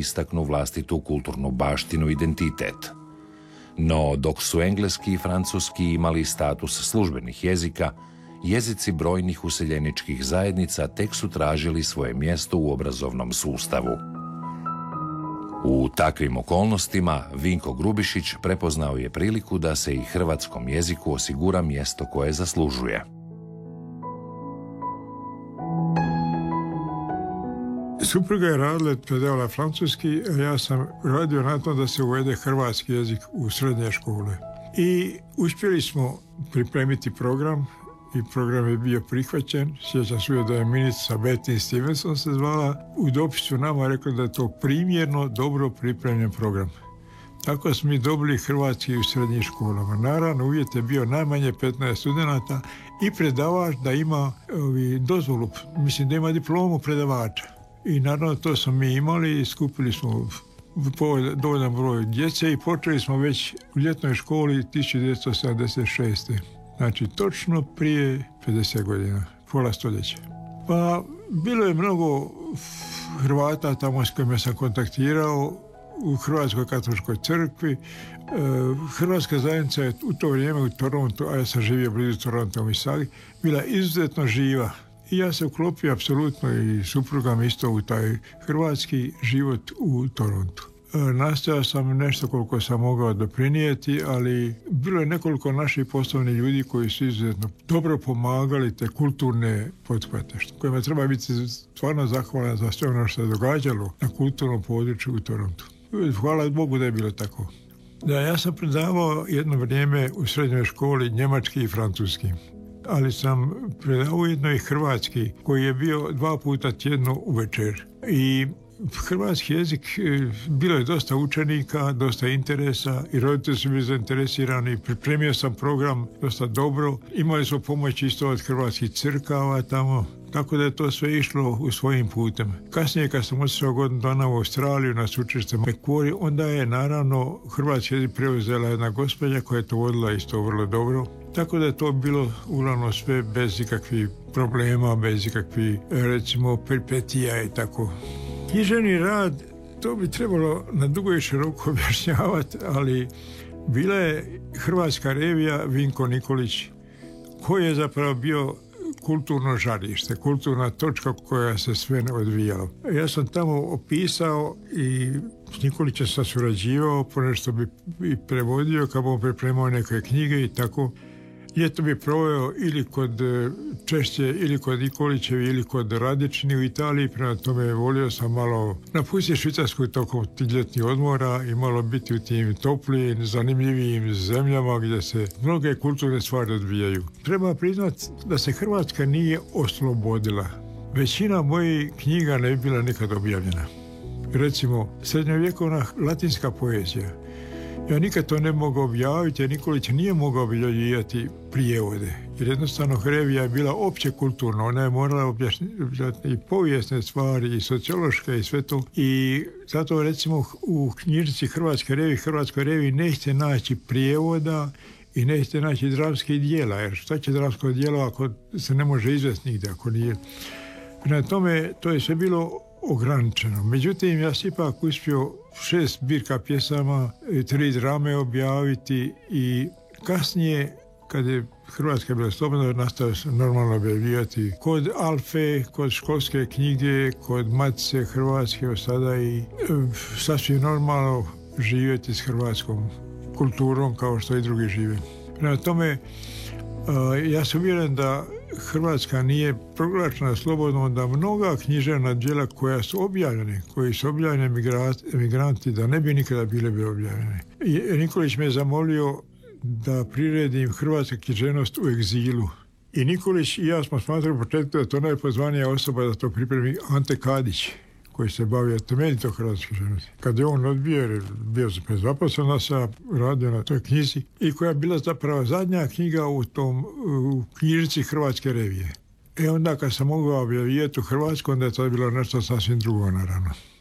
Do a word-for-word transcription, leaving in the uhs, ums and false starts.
istaknu vlastitu kulturnu baštinu i identitet. No, dok su engleski i francuski imali status službenih jezika, jezici brojnih useljeničkih zajednica tek su tražili svoje mjesto u obrazovnom sustavu. U takvim okolnostima Vinko Grubišić prepoznao je priliku da se i hrvatskom jeziku osigura mjesto koje zaslužuje. Supruga je radila, predavala francuski, a ja sam radio na to da se uvede hrvatski jezik u srednje škole. I uspjeli smo pripremiti program i program je bio prihvaćen. Sjećam se da je ministrica Betty Stevenson se zvala. U dopisu nama rekla da je to primjerno, dobro pripremljen program. Tako smo mi dobili hrvatski u srednjim školama. Naravno, uvjet je bio najmanje petnaest studenata i predavač da ima ovi, dozvolu, mislim da ima diplomu predavača. I naravno to smo mi imali i skupili smo dovoljan broj djece i počeli smo već u ljetnoj školi tisuću devetsto sedamdeset šeste. Znači točno prije pedeset godina, pola stoljeća. Pa bilo je mnogo Hrvata tamo s kojima sam kontaktirao u Hrvatskoj katoličkoj crkvi. Hrvatska zajednica je u to vrijeme u Torontu, a ja sam živio blizu Toronto u Misagi, bila izuzetno živa. I ja se uklopio apsolutno i suprugam isto u taj hrvatski život u Torontu. Nastojao sam nešto koliko sam mogao doprinijeti, ali bilo je nekoliko naših poslovnih ljudi koji su izuzetno dobro pomagali te kulturne pothvate, kojima treba biti stvarno zahvalan za sve ono što je događalo na kulturnom području u Torontu. Hvala Bogu da je bilo tako. Da, ja sam predavao jedno vrijeme u srednjoj školi njemački i francuski, ali sam predavao jedno i hrvatski, koji je bio dva puta tjedno uvečer. I hrvatski jezik, bilo je dosta učenika, dosta interesa i roditelji su bili zainteresirani. Pripremio sam program dosta dobro. Imali smo pomoć isto od hrvatskih crkava tamo, tako da je to sve išlo u svojim putem. Kasnije kad sam otišao godinu dana u Australiju na sveučilište Macquarie, onda je naravno hrvatski jezik preuzela jedna gospođa koja je to vodila isto vrlo dobro. Tako da je to bilo uglavnom sve bez ikakvih problema, bez ikakvih recimo peripetija i tako. Književni rad, to bi trebalo na dugo i široko objašnjavati, ali bila je hrvatska revija Vinko Nikolić, koji je zapravo bio kulturno žarište, kulturna točka koja se sve odvijala. Ja sam tamo opisao i s Nikolićem sam surađivao, ponešto bi i prevodio, kad bom pripremao neke knjige i tako. Ljeto bi proveo ili kod Češće, ili kod Nikolićevi, ili kod Radični u Italiji. Prema tome volio sam malo napustiti Švicarsku tokom tih ljetnih odmora i malo biti u tim toplijim, zanimljivijim zemljama gdje se mnoge kulturne stvari odvijaju. Treba priznati da se Hrvatska nije oslobodila. Većina mojih knjiga ne bi bila nikad objavljena. Recimo, srednjovjekovna latinska poezija. Ja nikad to ne mogu objaviti, jer Nikolić nije mogao objavljivati prijevode. Jer jednostavno revija je bila opće kulturna, ona je morala objavljati i povijesne stvari, i sociološke, i sve to. I zato recimo u knjižnici Hrvatske revije, Hrvatskoj reviji nećete naći prijevoda i nećete naći dramskih dijela, jer šta će dramsko dijelo ako se ne može izvesti nigdje, ako nije. Na tome to je sve bilo ograničeno. Međutim, ja sam ipak uspio šest zbirka pjesama, tri drame objaviti i kasnije, kad je Hrvatska bila slobodna, nastavio sam normalno objavljivati kod Alfe, kod školske knjige, kod Matice Hrvatske, sada i sasvim normalno živjeti s hrvatskom kulturom kao što i drugi žive. Prema tome, ja sam uvjeren da Hrvatska nije proglašena slobodno, da mnoga književna djela koja su objavljene, koji su objavljeni emigranti, da ne bi nikada bile bi objavljene. I Nikolić me je zamolio da priredim hrvatska književnost u egzilu. I Nikolić i ja smo smatrali u početku da je to najpozvanija osoba da to pripremi Ante Kadić, koji se bavio temeljito hrvatske književnosti. Kad je on odbio, jer bio zaposlen sa radio na toj knjizi, i koja je bila zapravo zadnja knjiga u tom u knjižnici Hrvatske revije. E onda kad sam mogao objavljivati u Hrvatsku, onda je to bilo nešto sasvim drugo, naravno.